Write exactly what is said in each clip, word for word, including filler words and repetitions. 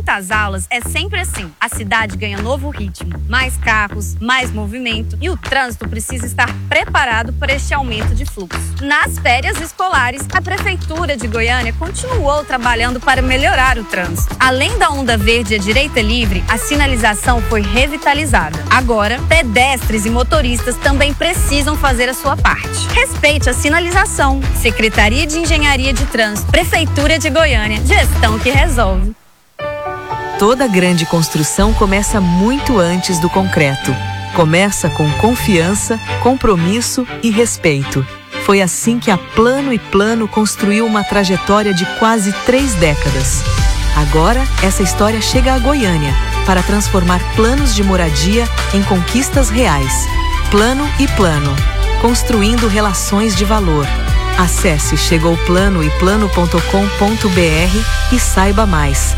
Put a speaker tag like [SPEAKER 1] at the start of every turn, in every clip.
[SPEAKER 1] volta às aulas é sempre assim. A cidade ganha novo ritmo, mais carros, mais movimento e o trânsito precisa estar preparado para este aumento de fluxo. Nas férias escolares, a Prefeitura de Goiânia continuou trabalhando para melhorar o trânsito. Além da onda verde à direita livre, a sinalização foi revitalizada. Agora, pedestres e motoristas também precisam fazer a sua parte. Respeite a sinalização. Secretaria de Engenharia de Trânsito, Prefeitura de Goiânia. Gestão que resolve.
[SPEAKER 2] Toda grande construção começa muito antes do concreto. Começa com confiança, compromisso e respeito. Foi assim que a Plano e Plano construiu uma trajetória de quase três décadas. Agora, essa história chega a Goiânia para transformar planos de moradia em conquistas reais. Plano e Plano, construindo relações de valor. Acesse chegou plano e plano ponto com ponto br e saiba mais.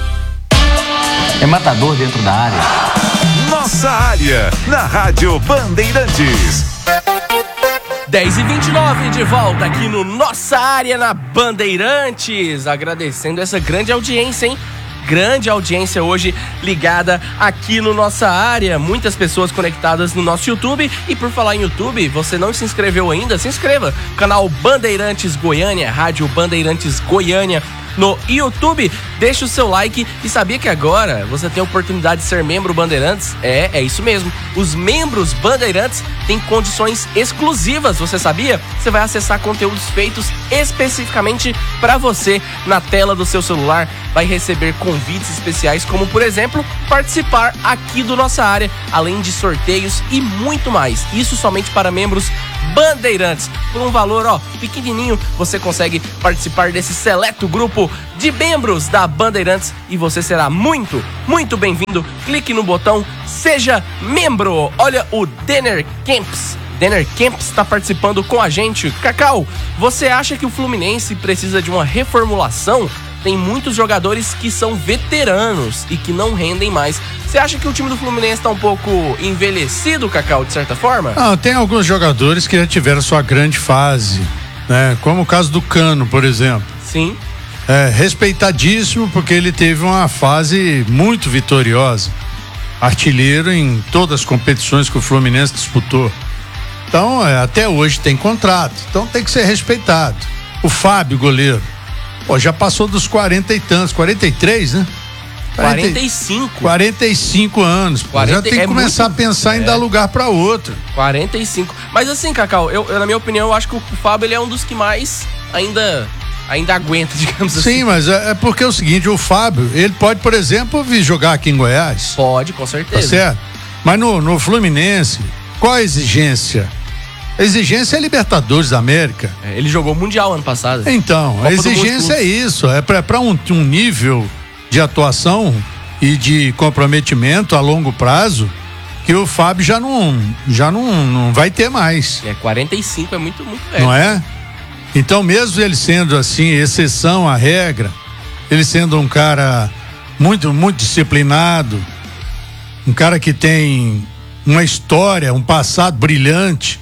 [SPEAKER 3] É matador dentro da área.
[SPEAKER 4] Nossa área, na Rádio Bandeirantes.
[SPEAKER 5] dez e vinte e nove, de volta aqui no Nossa Área na Bandeirantes. Agradecendo essa grande audiência, hein? Grande audiência hoje ligada aqui no Nossa Área. Muitas pessoas conectadas no nosso YouTube. E por falar em YouTube, você não se inscreveu ainda? Se inscreva. Canal Bandeirantes Goiânia, Rádio Bandeirantes Goiânia no YouTube. Deixa o seu like. E sabia que agora você tem a oportunidade de ser membro Bandeirantes? É, é isso mesmo. Os membros Bandeirantes têm condições exclusivas, você sabia? Você vai acessar conteúdos feitos especificamente para você na tela do seu celular. Vai receber convites especiais, como por exemplo, participar aqui do Nossa Área, além de sorteios e muito mais. Isso somente para membros Bandeirantes. Por um valor, ó, pequenininho, você consegue participar desse seleto grupo de membros da Bandeirantes e você será muito, muito bem-vindo. Clique no botão Seja Membro. Olha o Denner Camps. Denner Camps está participando com a gente. Cacau, você acha que o Fluminense precisa de uma reformulação? Tem muitos jogadores que são veteranos e que não rendem mais. Você acha que o time do Fluminense está um pouco envelhecido, Cacau, de certa forma?
[SPEAKER 6] Não, tem alguns jogadores que já tiveram sua grande fase, né? Como o caso do Cano, por exemplo.
[SPEAKER 5] Sim.
[SPEAKER 6] É, respeitadíssimo porque ele teve uma fase muito vitoriosa. Artilheiro em todas as competições que o Fluminense disputou. Então, é, até hoje tem contrato. Então tem que ser respeitado. O Fábio, goleiro. Pô, já passou dos quarenta e tantos, quarenta e três, né?
[SPEAKER 5] quarenta e cinco.
[SPEAKER 6] quarenta e cinco anos. Pô,
[SPEAKER 5] quarenta,
[SPEAKER 6] já tem que
[SPEAKER 5] é
[SPEAKER 6] começar
[SPEAKER 5] muito,
[SPEAKER 6] a pensar em
[SPEAKER 5] é.
[SPEAKER 6] dar lugar para outro.
[SPEAKER 5] quarenta e cinco. Mas assim, Cacau, eu, eu, na minha opinião, eu acho que o Fábio ele é um dos que mais ainda, ainda aguenta, digamos assim.
[SPEAKER 6] Sim, mas é, é porque é o seguinte, o Fábio, ele pode, por exemplo, vir jogar aqui em Goiás.
[SPEAKER 5] Pode, com certeza.
[SPEAKER 6] Tá certo? Mas no, no Fluminense, qual a exigência? A exigência é Libertadores da América.
[SPEAKER 5] É, ele jogou Mundial ano passado.
[SPEAKER 6] Então, Copa a exigência é isso, é para um, um nível de atuação e de comprometimento a longo prazo que o Fábio já não, já não, não vai ter mais.
[SPEAKER 5] É, quarenta e cinco é muito, muito velho.
[SPEAKER 6] Não é? Então, mesmo ele sendo assim, exceção à regra, ele sendo um cara muito, muito disciplinado, um cara que tem uma história, um passado brilhante,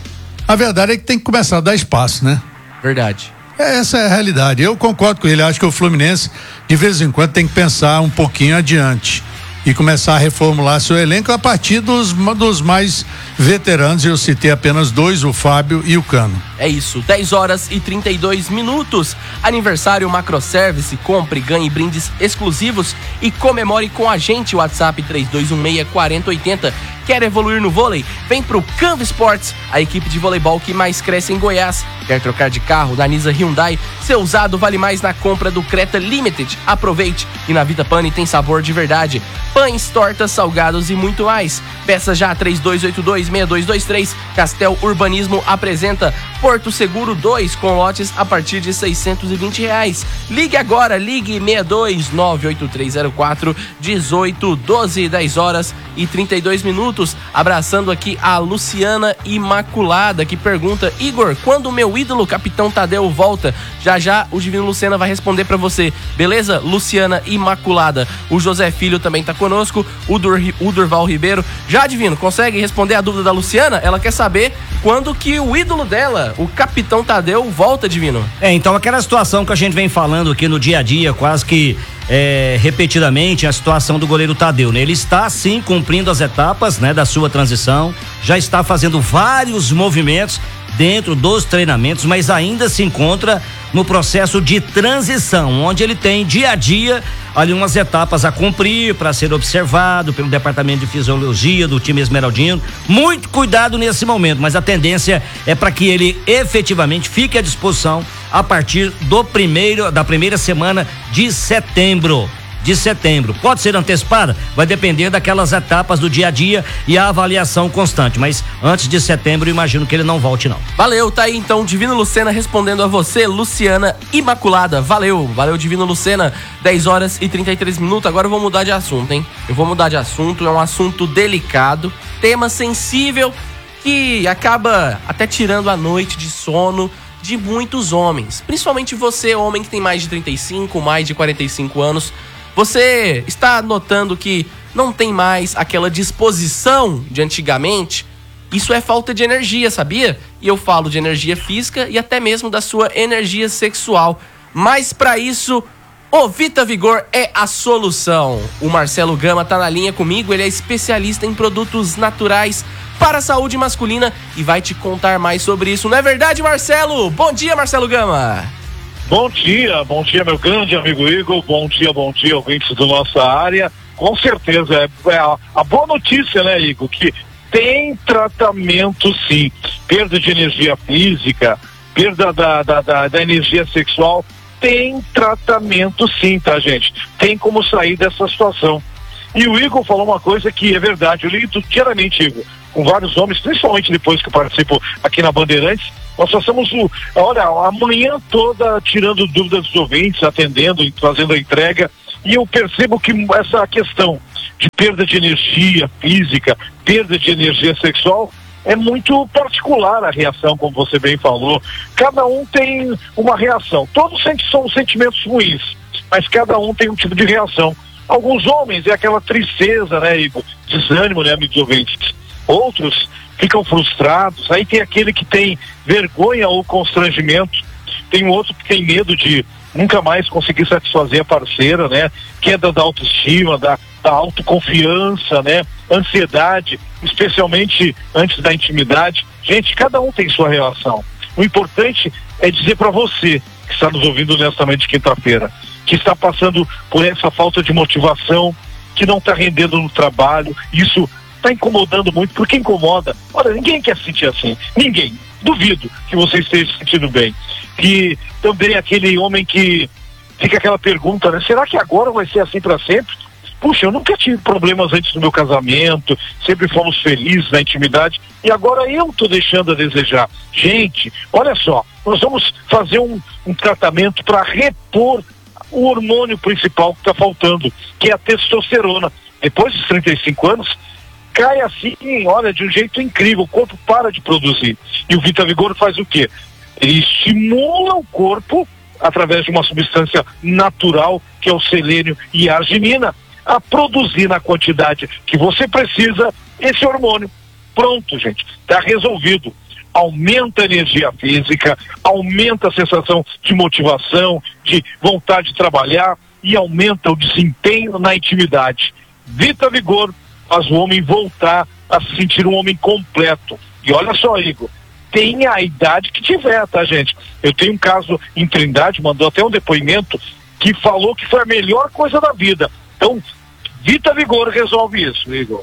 [SPEAKER 6] a verdade é que tem que começar a dar espaço, né?
[SPEAKER 5] Verdade.
[SPEAKER 6] Essa é a realidade. Eu concordo com ele. Acho que o Fluminense, de vez em quando, tem que pensar um pouquinho adiante e começar a reformular seu elenco a partir dos, dos mais veteranos. Eu citei apenas dois, o Fábio e o Cano.
[SPEAKER 5] É isso, dez horas e trinta e dois minutos. Aniversário Macroservice. Compre, ganhe brindes exclusivos e comemore com a gente. WhatsApp três dois um seis, quatro zero oito zero. Quer evoluir no vôlei? Vem pro Canva Esportes, a equipe de voleibol que mais cresce em Goiás. Quer trocar de carro da Nisa Hyundai? Seu usado vale mais na compra do Creta Limited. Aproveite! E na Vita Pane tem sabor de verdade. Pães, tortas, salgados e muito mais. Peça já três dois oito dois, seis dois dois três. Castel Urbanismo apresenta Porto Seguro dois com lotes a partir de seiscentos e vinte reais. Ligue agora, ligue seis dois nove oito três zero quatro um oito um dois, dez horas e trinta e dois minutos. Abraçando aqui a Luciana Imaculada, que pergunta: Igor, quando o meu ídolo Capitão Tadeu volta? Já já o Divino Lucena vai responder pra você, beleza? Luciana Imaculada. O José Filho também tá conosco, o, Dur, o Durval Ribeiro. Já, Divino, consegue responder a dúvida da Luciana? Ela quer saber quando que o ídolo dela, o Capitão Tadeu, volta, Divino.
[SPEAKER 7] É, então aquela situação que a gente vem falando aqui no dia a dia, quase que é, repetidamente a situação do goleiro Tadeu, né? Ele está sim cumprindo as etapas, né, da sua transição, já está fazendo vários movimentos dentro dos treinamentos, mas ainda se encontra no processo de transição, onde ele tem dia a dia ali umas etapas a cumprir para ser observado pelo departamento de fisiologia do time esmeraldino. Muito cuidado nesse momento, mas a tendência é para que ele efetivamente fique à disposição a partir do primeiro da primeira semana de setembro. De setembro. Pode ser antecipada? Vai depender daquelas etapas do dia a dia e a avaliação constante, mas antes de setembro eu imagino que ele não volte não.
[SPEAKER 5] Valeu, tá aí então Divino Lucena respondendo a você, Luciana Imaculada. Valeu, valeu Divino Lucena, dez horas e trinta e três minutos. Agora eu vou mudar de assunto, hein? Eu vou mudar de assunto, é um assunto delicado, tema sensível que acaba até tirando a noite de sono de muitos homens, principalmente você, homem que tem mais de trinta e cinco, mais de quarenta e cinco anos. Você está notando que não tem mais aquela disposição de antigamente? Isso é falta de energia, sabia? E eu falo de energia física e até mesmo da sua energia sexual. Mas para isso, o Vita Vigor é a solução. O Marcelo Gama tá na linha comigo, ele é especialista em produtos naturais para a saúde masculina e vai te contar mais sobre isso. Não é verdade, Marcelo? Bom dia, Marcelo Gama.
[SPEAKER 8] Bom dia, bom dia meu grande amigo Igor, bom dia, bom dia ouvintes da nossa área. Com certeza, é, é a, a boa notícia, né, Igor, que tem tratamento sim, perda de energia física, perda da, da, da, da energia sexual, tem tratamento sim, tá gente? Tem como sair dessa situação. E o Igor falou uma coisa que é verdade, eu lido diariamente, Igor, com vários homens, principalmente depois que eu participo aqui na Bandeirantes. Nós passamos o, olha, a manhã toda tirando dúvidas dos ouvintes, atendendo, fazendo a entrega, e eu percebo que essa questão de perda de energia física, perda de energia sexual, é muito particular a reação, como você bem falou. Cada um tem uma reação. Todos são sentimentos ruins, mas cada um tem um tipo de reação. Alguns homens é aquela tristeza, né, Igor? Desânimo, né, amigos ouvintes? Outros ficam frustrados, aí tem aquele que tem vergonha ou constrangimento, tem um outro que tem medo de nunca mais conseguir satisfazer a parceira, né? Queda da autoestima, da, da autoconfiança, né? Ansiedade, especialmente antes da intimidade. Gente, cada um tem sua reação. O importante é dizer para você que está nos ouvindo nesta noite de quinta-feira, que está passando por essa falta de motivação, que não está rendendo no trabalho, isso está incomodando muito, porque incomoda. Olha, ninguém quer se sentir assim, ninguém. Duvido que você esteja se sentindo bem. E também aquele homem que fica aquela pergunta, né? Será que agora vai ser assim para sempre? Puxa, eu nunca tive problemas antes do meu casamento, sempre fomos felizes na intimidade, e agora eu tô deixando a desejar. Gente, olha só, nós vamos fazer um, um tratamento para repor o hormônio principal que está faltando, que é a testosterona. Depois dos trinta e cinco anos, cai assim, olha, de um jeito incrível, o corpo para de produzir. E o Vita Vigor faz o quê? Ele estimula o corpo, através de uma substância natural, que é o selênio e a arginina, a produzir na quantidade que você precisa esse hormônio. Pronto, gente, está resolvido. Aumenta a energia física, aumenta a sensação de motivação, de vontade de trabalhar e aumenta o desempenho na intimidade. Vita Vigor faz o homem voltar a se sentir um homem completo. E olha só, Igor, tenha a idade que tiver, tá, gente? Eu tenho um caso em Trindade, mandou até um depoimento, que falou que foi a melhor coisa da vida. Então, Vita Vigor resolve isso, Igor.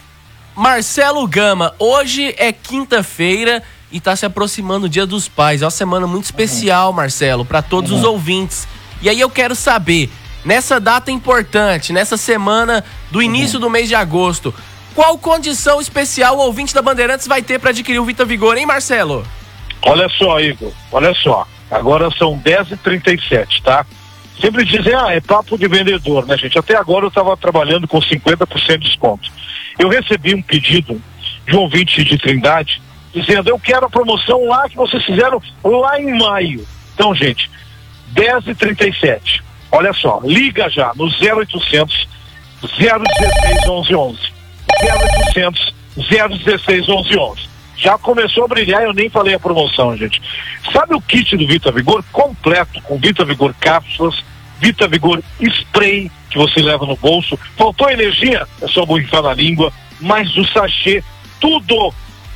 [SPEAKER 5] Marcelo Gama, hoje é quinta-feira e tá se aproximando o Dia dos Pais. É uma semana muito especial, Marcelo, para todos uhum. os ouvintes. E aí eu quero saber, nessa data importante, nessa semana do início uhum. do mês de agosto, qual condição especial o ouvinte da Bandeirantes vai ter para adquirir o Vita Vigor, hein, Marcelo?
[SPEAKER 8] Olha só, Igor, olha só. Agora são dez e trinta e sete, tá? Sempre dizem, ah, é papo de vendedor, né, gente? Até agora eu estava trabalhando com cinquenta por cento de desconto. Eu recebi um pedido de um ouvinte de Trindade, dizendo, eu quero a promoção lá que vocês fizeram lá em maio. Então, gente, dez e trinta e sete. Olha só, liga já no zero oitocentos, zero dezesseis, onze onze. zero oitocentos, zero dezesseis, onze onze. Já começou a brilhar, eu nem falei a promoção, gente. Sabe o kit do Vita Vigor? Completo, com Vita Vigor cápsulas, Vita Vigor Spray, que você leva no bolso. Faltou energia? É só borrifar na língua. Mas o sachê, tudo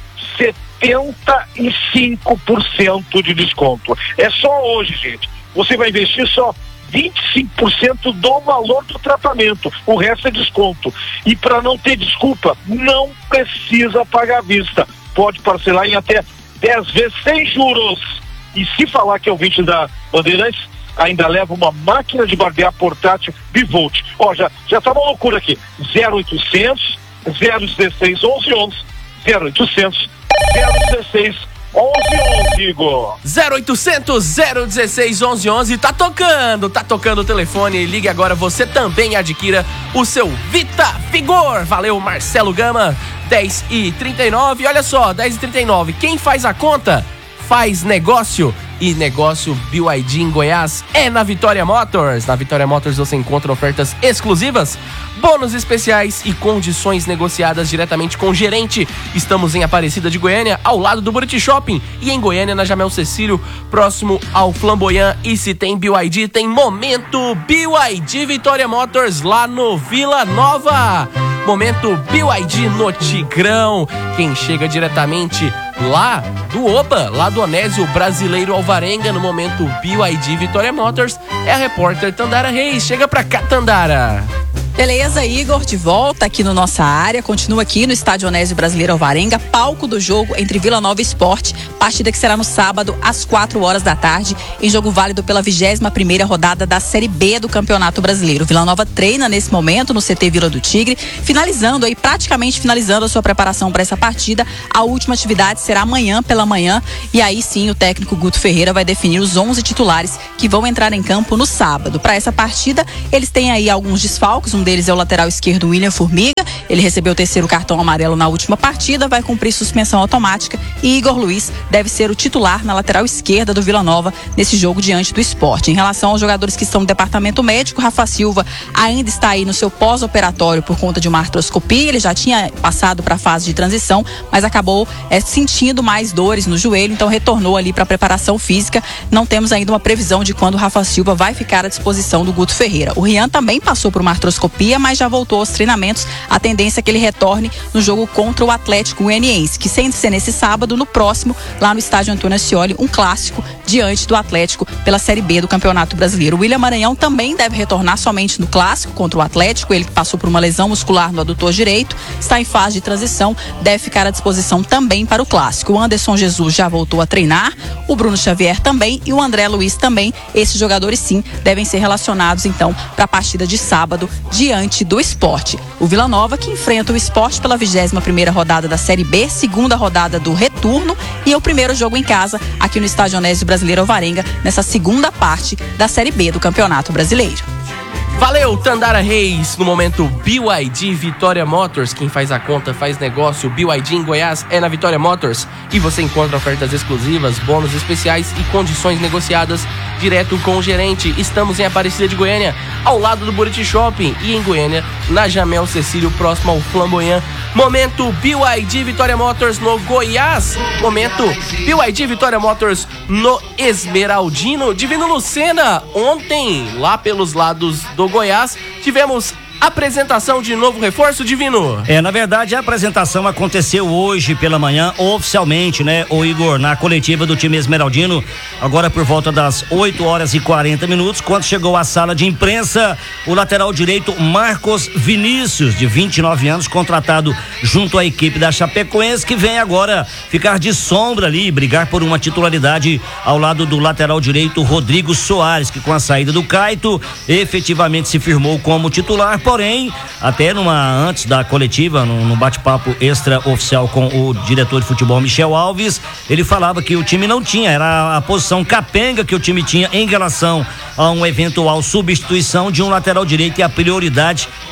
[SPEAKER 8] setenta e cinco por cento de desconto. É só hoje, gente. Você vai investir só vinte e cinco por cento do valor do tratamento. O resto é desconto. E para não ter desculpa, não precisa pagar à vista. Pode parcelar em até dez vezes sem juros. E se falar que é ouvinte da Bandeirantes, ainda leva uma máquina de barbear portátil Bivolt. Ó, já, já tá uma loucura aqui. zero oitocentos, zero dezesseis, onze onze. zero oitocentos, zero dezesseis, onze onze, Igor.
[SPEAKER 5] zero oitocentos, zero dezesseis, onze onze. Tá tocando, tá tocando o telefone. Ligue agora, você também adquira o seu Vita Vigor. Valeu, Marcelo Gama. dez e trinta e nove. Olha só, dez e trinta e nove. Quem faz a conta faz negócio. E negócio B Y D em Goiás é na Vitória Motors. Na Vitória Motors você encontra ofertas exclusivas, bônus especiais e condições negociadas diretamente com o gerente. Estamos em Aparecida de Goiânia, ao lado do Buriti Shopping, e em Goiânia, na Jamel Cecílio, próximo ao Flamboyant. E se tem B Y D, tem Momento B Y D Vitória Motors lá no Vila Nova. Momento B Y D no Tigrão. Quem chega diretamente lá do Oba, lá do Onésio Brasileiro Alvarenga, no Momento B Y D Vitória Motors, é a repórter Tandara Reis. Chega pra cá, Tandara.
[SPEAKER 9] Beleza, Igor, de volta aqui no Nossa Área. Continua aqui no Estádio Onésio Brasileiro Alvarenga, palco do jogo entre Vila Nova e Sport, partida que será no sábado às quatro horas da tarde, em jogo válido pela vigésima primeira rodada da Série B do Campeonato Brasileiro. Vila Nova treina nesse momento no C T Vila do Tigre, finalizando aí, praticamente finalizando a sua preparação para essa partida. A última atividade será amanhã pela manhã, e aí sim o técnico Guto Ferreira vai definir os onze titulares que vão entrar em campo no sábado. Para essa partida, eles têm aí alguns desfalques. Um deles é o lateral esquerdo William Formiga. Ele recebeu o terceiro cartão amarelo na última partida, vai cumprir suspensão automática, e Igor Luiz deve ser o titular na lateral esquerda do Vila Nova nesse jogo diante do Sport. Em relação aos jogadores que estão no departamento médico, Rafa Silva ainda está aí no seu pós-operatório por conta de uma artroscopia. Ele já tinha passado para a fase de transição, mas acabou é, sentindo mais dores no joelho, então retornou ali para a preparação física. Não temos ainda uma previsão de quando o Rafa Silva vai ficar à disposição do Guto Ferreira. O Rian também passou por uma artroscopia, mas já voltou aos treinamentos. A tendência é que ele retorne no jogo contra o Atlético Goianiense, que sem ser nesse sábado, no próximo, lá no estádio Antônio Ascioli, um clássico diante do Atlético pela Série B do Campeonato Brasileiro. O William Maranhão também deve retornar somente no clássico contra o Atlético. Ele que passou por uma lesão muscular no adutor direito, está em fase de transição, deve ficar à disposição também para o clássico. O Anderson Jesus já voltou a treinar, o Bruno Xavier também e o André Luiz também. Esses jogadores sim devem ser relacionados então para a partida de sábado diante do Sport. O Vila Nova que enfrenta o Sport pela vigésima primeira rodada da Série B, segunda rodada do retorno, e é o primeiro jogo em casa aqui no Estádio Onésio Brasileiro Alvarenga, nessa segunda parte da Série B do Campeonato Brasileiro.
[SPEAKER 5] Valeu, Tandara Reis. No Momento B Y D Vitória Motors. Quem faz a conta faz negócio. B Y D em Goiás é na Vitória Motors. E você encontra ofertas exclusivas, bônus especiais e condições negociadas direto com o gerente. Estamos em Aparecida de Goiânia, ao lado do Buriti Shopping, e em Goiânia, na Jamel Cecílio, próximo ao Flamboyant. Momento B Y D Vitória Motors no Goiás. Momento B Y D Vitória Motors no Esmeraldino. Divino Lucena, ontem, lá pelos lados do Goiás, tivemos apresentação de novo reforço, Divino.
[SPEAKER 7] É, na verdade a apresentação aconteceu hoje pela manhã, oficialmente, né, o Igor, na coletiva do time esmeraldino, agora por volta das oito horas e quarenta minutos, quando chegou à sala de imprensa, o lateral direito Marcos Vinícius, de vinte e nove anos, contratado junto à equipe da Chapecoense, que vem agora ficar de sombra ali, brigar por uma titularidade ao lado do lateral direito Rodrigo Soares, que com a saída do Caito, efetivamente se firmou como titular. Porém, até numa antes da coletiva, num, num bate-papo extra-oficial com o diretor de futebol Michel Alves, ele falava que o time não tinha, era a posição capenga que o time tinha em relação a uma eventual substituição de um lateral direito, e a prioridade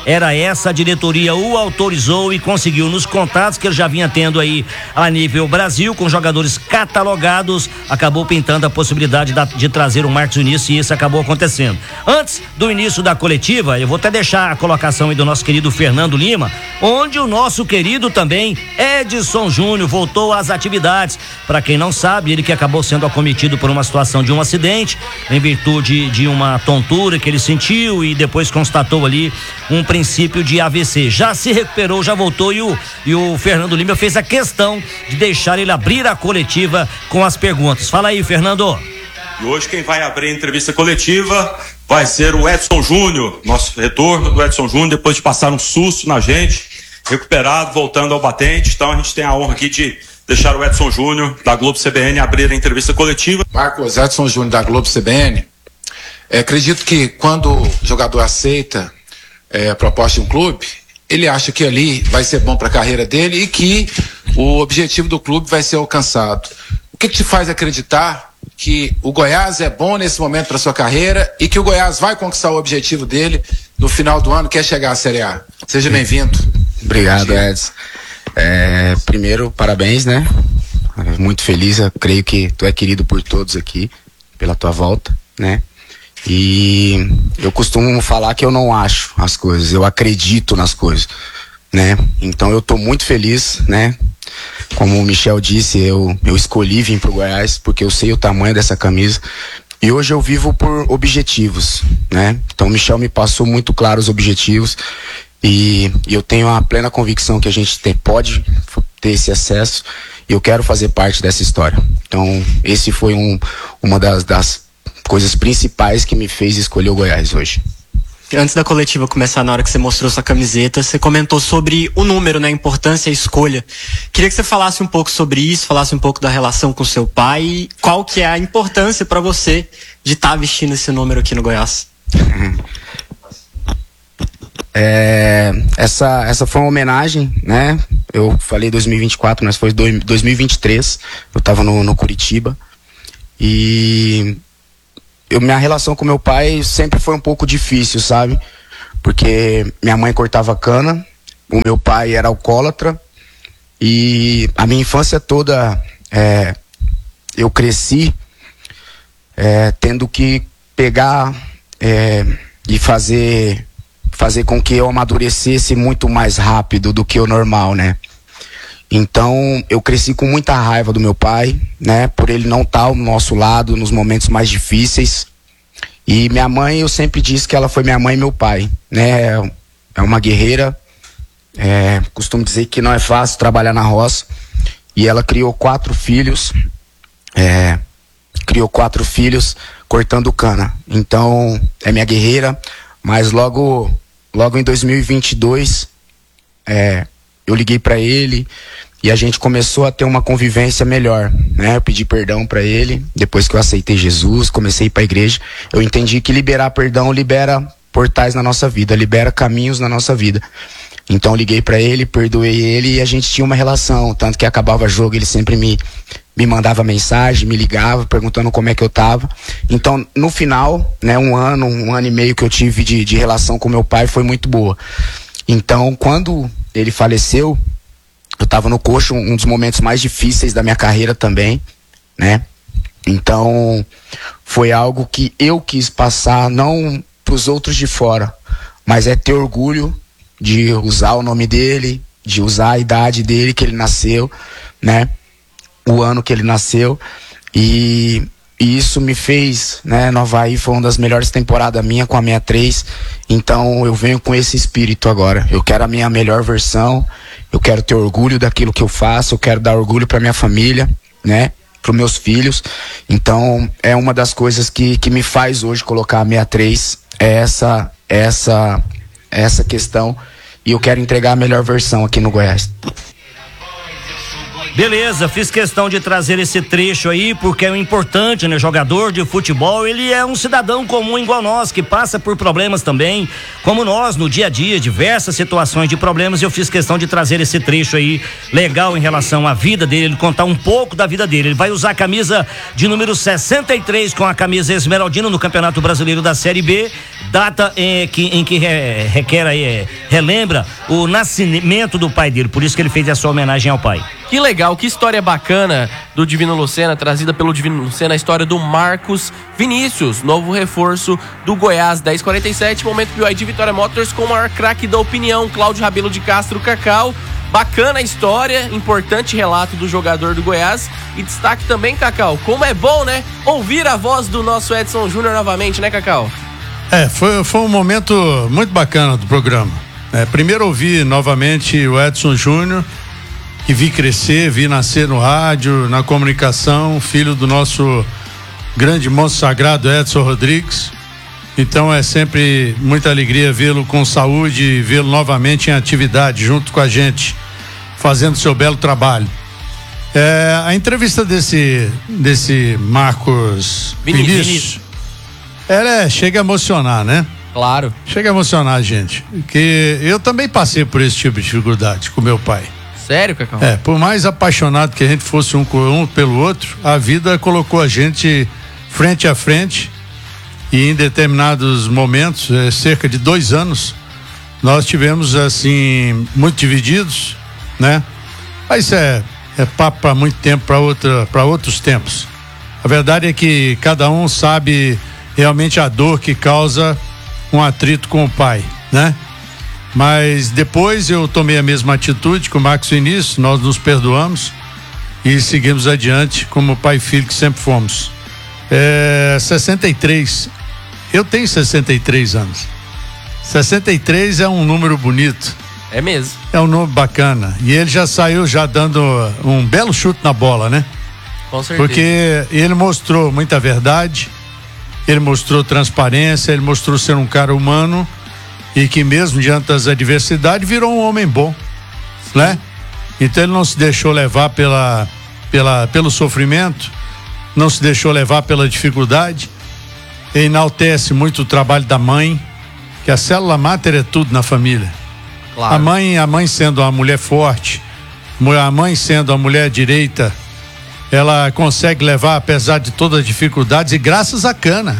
[SPEAKER 7] era essa, a diretoria o autorizou e conseguiu, nos contatos que ele já vinha tendo aí a nível Brasil, com jogadores catalogados, acabou pintando a possibilidade da, de trazer o Marcos Vinícius, e isso acabou acontecendo. Antes do início da coletiva, eu vou até deixar a colocação aí do nosso querido Fernando Lima, onde o nosso querido também Edson Júnior voltou às atividades. Para quem não sabe, ele que acabou sendo acometido por uma situação de um acidente, em virtude de uma tontura que ele sentiu e depois constatou ali um princípio de A V C. Já se recuperou, já voltou, e o, e o Fernando Lima fez a questão de deixar ele abrir a coletiva com as perguntas. Fala aí, Fernando.
[SPEAKER 10] E hoje quem vai abrir a entrevista coletiva vai ser o Edson Júnior, nosso retorno do Edson Júnior, depois de passar um susto na gente, recuperado, voltando ao batente. Então a gente tem a honra aqui de deixar o Edson Júnior, da Globo C B N, abrir a entrevista coletiva.
[SPEAKER 11] Marcos, Edson Júnior, da Globo C B N. É, acredito que quando o jogador aceita é, a proposta de um clube, ele acha que ali vai ser bom para a carreira dele e que o objetivo do clube vai ser alcançado. O que, que te faz acreditar que o Goiás é bom nesse momento para sua carreira e que o Goiás vai conquistar o objetivo dele no final do ano, que é chegar à Série A? Seja bem-vindo.
[SPEAKER 12] Obrigado, Edson. É, primeiro, parabéns, né? Muito feliz, eu creio que tu é querido por todos aqui, pela tua volta, né? E eu costumo falar que eu não acho as coisas, eu acredito nas coisas, né? Então eu tô muito feliz, né? Como o Michel disse, eu, eu escolhi vir pro Goiás porque eu sei o tamanho dessa camisa. E hoje eu vivo por objetivos, né? Então o Michel me passou muito claro os objetivos e, e eu tenho a plena convicção que a gente tem, pode ter esse acesso, e eu quero fazer parte dessa história. Então esse foi um, uma das, das coisas principais que me fez escolher o Goiás hoje.
[SPEAKER 13] Antes da coletiva começar, na hora que você mostrou sua camiseta, você comentou sobre o número, né? A importância e a escolha. Queria que você falasse um pouco sobre isso, falasse um pouco da relação com seu pai e qual que é a importância para você de estar tá vestindo esse número aqui no Goiás.
[SPEAKER 12] É, essa, essa foi uma homenagem, né? Eu falei dois mil e vinte e quatro, mas foi dois mil e vinte e três. Eu tava no, no Curitiba. E eu, minha relação com meu pai sempre foi um pouco difícil, sabe? Porque minha mãe cortava cana, o meu pai era alcoólatra, e a minha infância toda é, eu cresci é, tendo que pegar é, e fazer fazer com que eu amadurecesse muito mais rápido do que o normal, né? Então eu cresci com muita raiva do meu pai, né? Por ele não estar ao nosso lado nos momentos mais difíceis. E minha mãe, eu sempre disse que ela foi minha mãe e meu pai, né? É uma guerreira, é, costumo dizer que não é fácil trabalhar na roça. E ela criou quatro filhos, é, criou quatro filhos cortando cana. Então é minha guerreira, mas logo, logo em dois mil e vinte e dois, é, eu liguei para ele e a gente começou a ter uma convivência melhor, né? Eu pedi perdão para ele, depois que eu aceitei Jesus, comecei a ir pra igreja, eu entendi que liberar perdão libera portais na nossa vida, libera caminhos na nossa vida. Então eu liguei para ele, perdoei ele e a gente tinha uma relação, tanto que acabava o jogo, ele sempre me, me mandava mensagem, me ligava, perguntando como é que eu tava. Então, no final, né, um ano, um ano e meio que eu tive de, de relação com meu pai foi muito boa. Então, quando ele faleceu, eu tava no coxo, um dos momentos mais difíceis da minha carreira também, né? Então, foi algo que eu quis passar, não pros outros de fora, mas é ter orgulho de usar o nome dele, de usar a idade dele, que ele nasceu, né? O ano que ele nasceu. E, e isso me fez, né? No Avaí foi uma das melhores temporadas minha com a sessenta e três. Então eu venho com esse espírito agora. Eu quero a minha melhor versão. Eu quero ter orgulho daquilo que eu faço. Eu quero dar orgulho pra minha família, né? Pros meus filhos. Então é uma das coisas que, que me faz hoje colocar a sessenta e três. É essa, essa, essa questão. E eu quero entregar a melhor versão aqui no Goiás.
[SPEAKER 7] Beleza, fiz questão de trazer esse trecho aí, porque é um importante, né? Jogador de futebol, ele é um cidadão comum igual nós, que passa por problemas também, como nós, no dia a dia, diversas situações de problemas. Eu fiz questão de trazer esse trecho aí, legal em relação à vida dele, ele contar um pouco da vida dele. Ele vai usar a camisa de número sessenta e três com a camisa esmeraldina no Campeonato Brasileiro da Série B, data em que, em que re, requer aí, é, relembra o nascimento do pai dele, por isso que ele fez essa homenagem ao pai.
[SPEAKER 5] Que legal, que história bacana do Divino Lucena, trazida pelo Divino Lucena, a história do Marcos Vinícius, novo reforço do Goiás. Dez e quarenta e sete, momento B Y D Vitória Motors com o maior craque da opinião, Cláudio Rabelo de Castro Cacau. Bacana a história, importante relato do jogador do Goiás. E destaque também, Cacau, como é bom, né? Ouvir a voz do nosso Edson Júnior novamente, né, Cacau?
[SPEAKER 6] É, foi, foi um momento muito bacana do programa. É, primeiro ouvi novamente o Edson Júnior, que vi crescer, vi nascer no rádio, na comunicação, filho do nosso grande monstro sagrado Edson Rodrigues. Então é sempre muita alegria vê-lo com saúde e vê-lo novamente em atividade junto com a gente, fazendo seu belo trabalho. É, a entrevista desse, desse Marcos Vinícius, Vinícius. ela é, chega a emocionar, né?
[SPEAKER 5] Claro.
[SPEAKER 6] Chega a emocionar a gente, porque eu também passei por esse tipo de dificuldade com meu pai.
[SPEAKER 5] Sério, Cacau?
[SPEAKER 6] É, por mais apaixonado que a gente fosse um, um pelo outro, a vida colocou a gente frente a frente e em determinados momentos, é, cerca de dois anos, nós tivemos assim, muito divididos, né? Mas é, é papo para muito tempo, para outra, para outros tempos. A verdade é que cada um sabe realmente a dor que causa um atrito com o pai, né? Mas depois eu tomei a mesma atitude com o Marcos Vinícius, nós nos perdoamos e seguimos adiante como pai e filho que sempre fomos. É, sessenta e três, eu tenho sessenta e três anos. sessenta e três é um número bonito.
[SPEAKER 5] É mesmo.
[SPEAKER 6] É um número bacana. E ele já saiu já dando um belo chute na bola, né?
[SPEAKER 5] Com certeza.
[SPEAKER 6] Porque ele mostrou muita verdade, ele mostrou transparência, ele mostrou ser um cara humano e que mesmo diante das adversidades virou um homem bom, sim, né? Então ele não se deixou levar pela, pela, pelo sofrimento, não se deixou levar pela dificuldade, e enaltece muito o trabalho da mãe, que a célula máter é tudo na família. Claro. A mãe, a mãe sendo uma mulher forte, a mãe sendo uma mulher direita, ela consegue levar apesar de todas as dificuldades e graças à cana.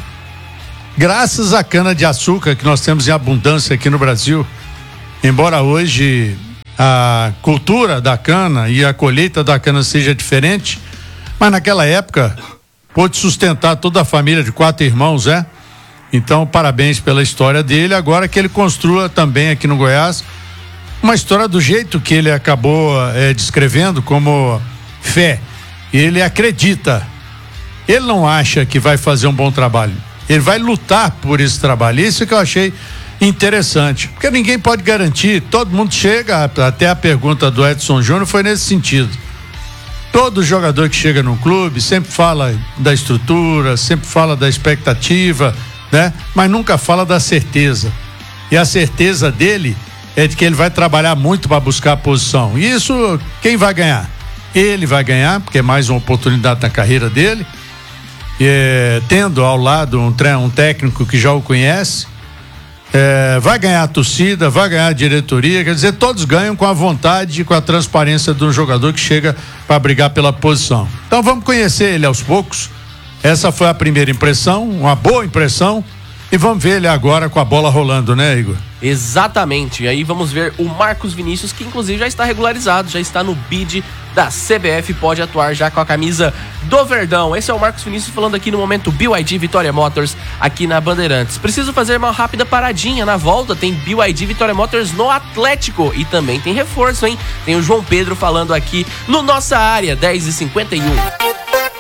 [SPEAKER 6] Graças à cana de açúcar que nós temos em abundância aqui no Brasil, embora hoje a cultura da cana e a colheita da cana seja diferente, mas naquela época pôde sustentar toda a família de quatro irmãos, é? Então parabéns pela história dele, agora que ele construa também aqui no Goiás uma história do jeito que ele acabou é, descrevendo como fé. Ele acredita, ele não acha que vai fazer um bom trabalho. Ele vai lutar por esse trabalho. Isso que eu achei interessante. Porque ninguém pode garantir. Todo mundo chega, até a pergunta do Edson Júnior foi nesse sentido. Todo jogador que chega num clube sempre fala da estrutura, sempre fala da expectativa, né? Mas nunca fala da certeza. E a certeza dele é de que ele vai trabalhar muito para buscar a posição. E isso, quem vai ganhar? Ele vai ganhar, porque é mais uma oportunidade na carreira dele. É, tendo ao lado um, um técnico que já o conhece, é, vai ganhar a torcida, vai ganhar a diretoria, quer dizer, todos ganham com a vontade e com a transparência de um jogador que chega para brigar pela posição. Então vamos conhecer ele aos poucos. Essa foi a primeira impressão, uma boa impressão, e vamos ver ele agora com a bola rolando, né, Igor?
[SPEAKER 5] Exatamente, e aí vamos ver o Marcos Vinícius, que inclusive já está regularizado, já está no bid da C B F, pode atuar já com a camisa do Verdão. Esse é o Marcos Vinícius falando aqui no momento B Y D Vitória Motors, aqui na Bandeirantes. Preciso fazer uma rápida paradinha, na volta tem B Y D Vitória Motors no Atlético e também tem reforço, hein? Tem o João Pedro falando aqui no Nossa Área, dez e cinquenta e um.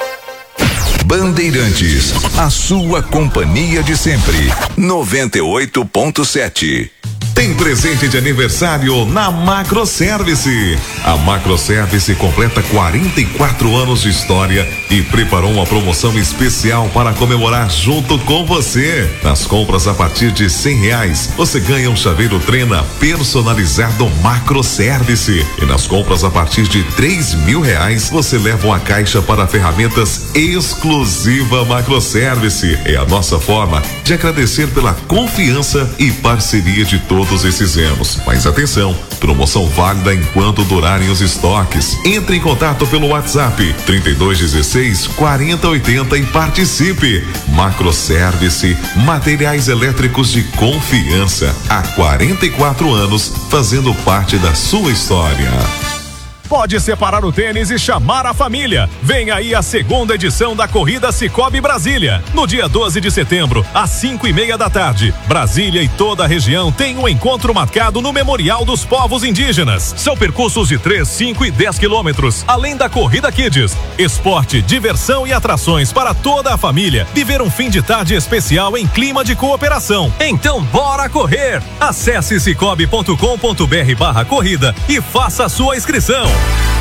[SPEAKER 4] Bandeirantes, a sua companhia de sempre. noventa e oito ponto sete. Tempo presente de aniversário na Macroservice. A Macroservice completa quarenta e quatro anos de história e preparou uma promoção especial para comemorar junto com você. Nas compras a partir de cem reais, você ganha um chaveiro Trena personalizado Macroservice. E nas compras a partir de três mil reais, você leva uma caixa para ferramentas exclusiva Macroservice. É a nossa forma de agradecer pela confiança e parceria de todos esses anos. Mas atenção, promoção válida enquanto durarem os estoques. Entre em contato pelo WhatsApp trinta e dois dezesseis, quarenta oitenta e participe. Macroservice, materiais elétricos de confiança. Há quarenta e quatro anos, fazendo parte da sua história.
[SPEAKER 14] Pode separar o tênis e chamar a família. Vem aí a segunda edição da Corrida Cicobi Brasília. No dia doze de setembro, às cinco e meia da tarde. Brasília e toda a região tem um encontro marcado no Memorial dos Povos Indígenas. São percursos de três, cinco e dez quilômetros, além da Corrida Kids. Esporte, diversão e atrações para toda a família. Viver um fim de tarde especial em clima de cooperação. Então bora correr! Acesse cicobi ponto com ponto br barra corrida e faça a sua inscrição.